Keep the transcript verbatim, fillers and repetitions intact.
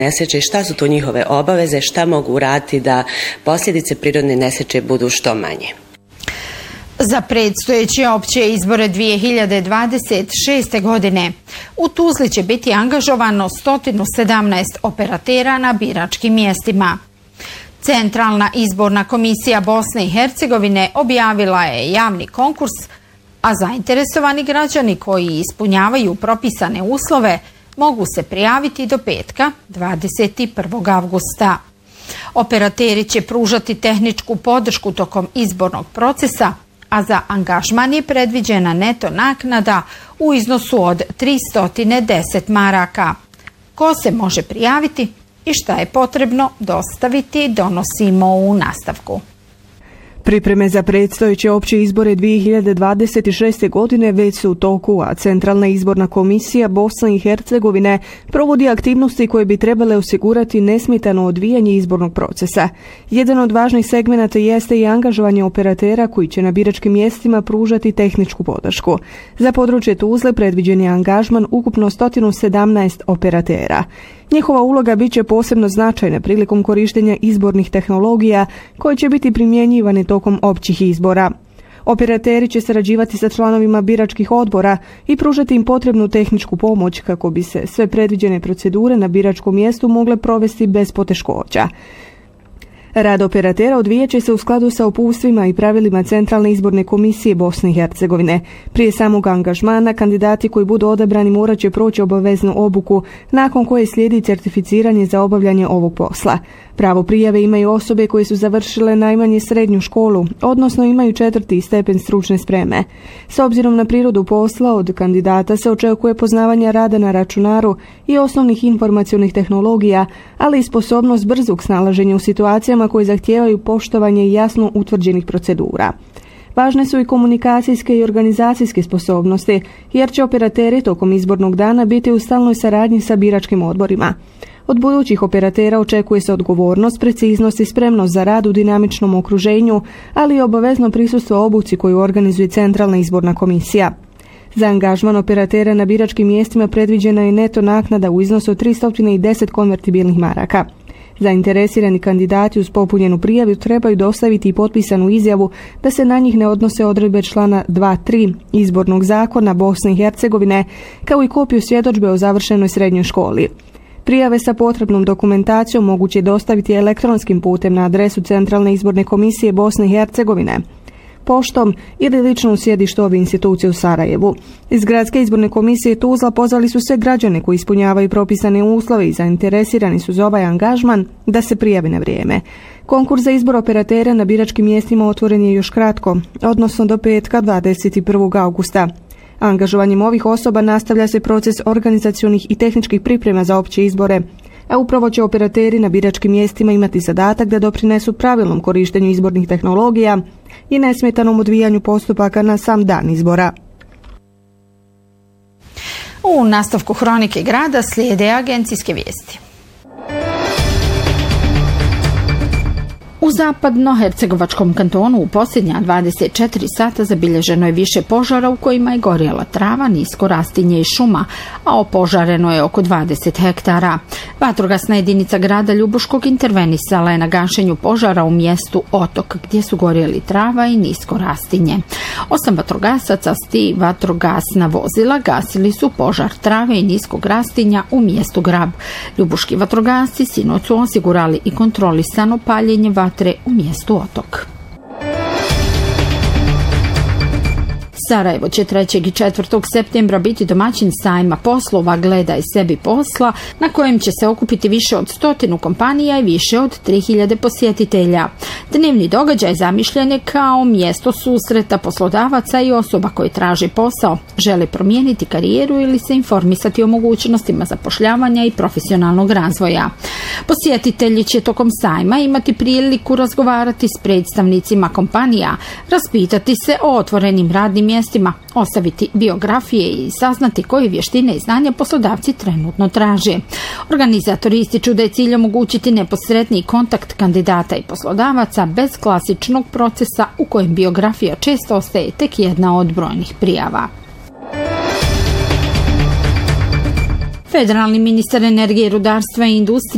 nesreće i šta su to njihove obaveze, šta mogu uraditi da posljedice prirodne nesreće budu što manje. Za predstojeće opće izbore dvije hiljade dvadeset šeste. godine u Tuzli će biti angažovano sto sedamnaest operatera na biračkim mjestima. Centralna izborna komisija Bosne i Hercegovine objavila je javni konkurs, a zainteresovani građani koji ispunjavaju propisane uslove mogu se prijaviti do petka dvadeset prvog avgusta. Operateri će pružati tehničku podršku tokom izbornog procesa, a za angažman je predviđena neto naknada u iznosu od tristo deset maraka. Ko se može prijaviti i šta je potrebno dostaviti, donosimo u nastavku. Pripreme za predstojeće opće izbore dvije hiljade dvadeset šeste. godine već su u toku, a Centralna izborna komisija Bosne i Hercegovine provodi aktivnosti koje bi trebale osigurati nesmetano odvijanje izbornog procesa. Jedan od važnih segmenata jeste i angažovanje operatera koji će na biračkim mjestima pružati tehničku podršku. Za područje Tuzle predviđen je angažman ukupno sto sedamnaest operatera. Njihova uloga bit će posebno značajna prilikom korištenja izbornih tehnologija koje će biti primjenjivane tokom općih izbora. Operateri će sarađivati sa članovima biračkih odbora i pružati im potrebnu tehničku pomoć kako bi se sve predviđene procedure na biračkom mjestu mogle provesti bez poteškoća. Rad operatera odvijat će se u skladu sa uputstvima i pravilima Centralne izborne komisije Bosne i Hercegovine. Prije samog angažmana kandidati koji budu odabrani morat će proći obaveznu obuku, nakon koje slijedi certificiranje za obavljanje ovog posla. Pravo prijave imaju osobe koje su završile najmanje srednju školu, odnosno imaju četvrti stepen stručne spreme. S obzirom na prirodu posla, od kandidata se očekuje poznavanje rada na računaru i osnovnih informacionih tehnologija, ali i sposobnost brzog snalaženja u situacijama koje zahtijevaju poštovanje jasno utvrđenih procedura. Važne su i komunikacijske i organizacijske sposobnosti, jer će operateri tokom izbornog dana biti u stalnoj saradnji sa biračkim odborima. Od budućih operatera očekuje se odgovornost, preciznost i spremnost za rad u dinamičnom okruženju, ali i obavezno prisustvo obuci koju organizuje Centralna izborna komisija. Za angažman operatera na biračkim mjestima predviđena je neto naknada u iznosu od tristo deset konvertibilnih maraka. Zainteresirani kandidati uz popunjenu prijavu trebaju dostaviti i potpisanu izjavu da se na njih ne odnose odredbe člana dva tri Izbornog zakona Bosne i Hercegovine, kao i kopiju svjedodžbe o završenoj srednjoj školi. Prijave sa potrebnom dokumentacijom moguće je dostaviti elektronskim putem na adresu Centralne izborne komisije Bosne i Hercegovine, poštom ili lično u sjedištu ove institucije u Sarajevu. Iz Gradske izborne komisije Tuzla pozvali su sve građane koji ispunjavaju propisane uslove i zainteresirani su za ovaj angažman da se prijave na vrijeme. Konkurs za izbor operatera na biračkim mjestima otvoren je još kratko, odnosno do petka dvadeset prvog avgusta. Angažovanjem ovih osoba nastavlja se proces organizacionih i tehničkih priprema za opće izbore, a upravo će operateri na biračkim mjestima imati zadatak da doprinesu pravilnom korištenju izbornih tehnologija i nesmetanom odvijanju postupaka na sam dan izbora. U nastavku Hronike grada slijede agencijske vijesti. U zapadno-hercegovačkom kantonu u posljednja dvadeset četiri sata zabilježeno je više požara u kojima je gorjela trava, nisko rastinje i šuma, a opožareno je oko dvadeset hektara. Vatrogasna jedinica grada Ljubuškog intervenisala je na gašenju požara u mjestu Otok, gdje su gorjeli trava i nisko rastinje. Osam vatrogasaca i vatrogasna vozila gasili su požar trave i niskog rastinja u mjestu Grab. Ljubuški vatrogasci sinoć su osigurali i kontrolisano paljenje vatre u mjestu Otok. Sarajevo će trećeg i četvrtog septembra biti domaćin sajma poslova Gledaj sebi posla, na kojem će se okupiti više od stotinu kompanija i više od tri hiljade posjetitelja. Dnevni događaj zamišljen je kao mjesto susreta poslodavaca i osoba koje traže posao, žele promijeniti karijeru ili se informisati o mogućnostima zapošljavanja i profesionalnog razvoja. Posjetitelji će tokom sajma imati priliku razgovarati s predstavnicima kompanija, raspitati se o otvorenim radnim mjestima, ostaviti biografije i saznati koje vještine i znanja poslodavci trenutno traže. Organizatori ističu da je cilj omogućiti neposredni kontakt kandidata i poslodavaca bez klasičnog procesa u kojem biografija često ostaje tek jedna od brojnih prijava. Federalni ministar energije, rudarstva i industrije